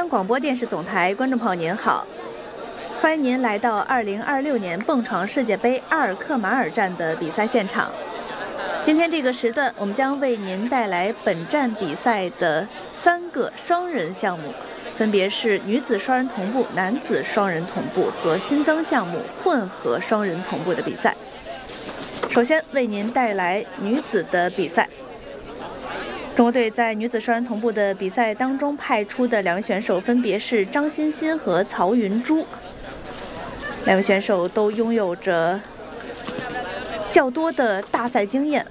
广播电视总台观众朋友您好，欢迎您来到2026年蹦床世界杯阿尔克马尔站的比赛现场。今天这个时段，我们将为您带来本站比赛的3个双人项目，分别是女子双人同步、男子双人同步和新增项目混合双人同步的比赛。首先为您带来女子的比赛。中国队在女子双人同步的比赛当中派出的2位选手分别是张欣欣和曹云珠。2位选手都拥有着较多的大赛经验。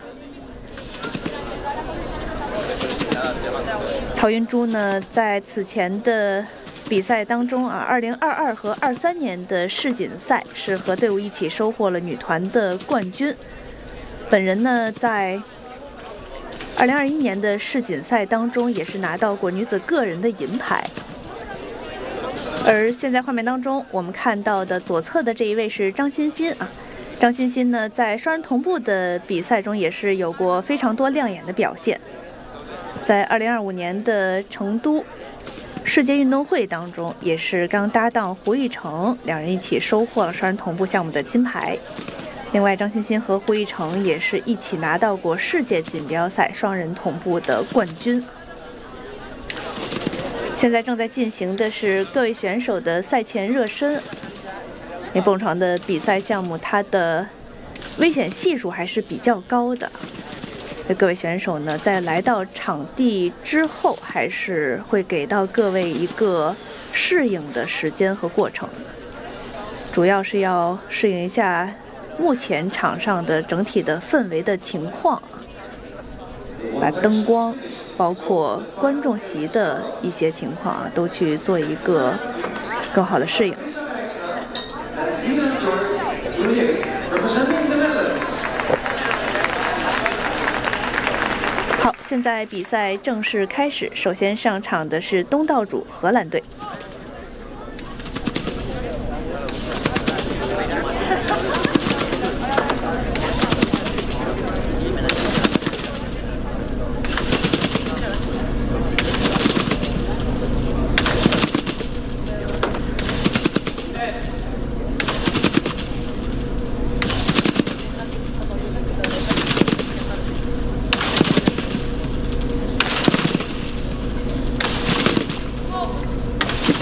曹云珠呢，在此前的比赛当中2022和23年的世锦赛是和队伍一起收获了女团的冠军。本人呢，在2021年的世锦赛当中也是拿到过女子个人的银牌。而现在画面当中我们看到的左侧的这一位是张欣欣张欣欣呢，在双人同步的比赛中也是有过非常多亮眼的表现。在2025年的成都世界运动会当中，也是刚搭档胡一成，2人一起收获了双人同步项目的金牌。另外，张欣欣和胡一成也是一起拿到过世界锦标赛双人同步的冠军。现在正在进行的是各位选手的赛前热身。因为蹦床的比赛项目，它的危险系数还是比较高的。各位选手呢，在来到场地之后，还是会给到各位一个适应的时间和过程，主要是要适应一下目前场上的整体的氛围的情况，把灯光包括观众席的一些情况都去做一个更好的适应。好，现在比赛正式开始，首先上场的是东道主荷兰队。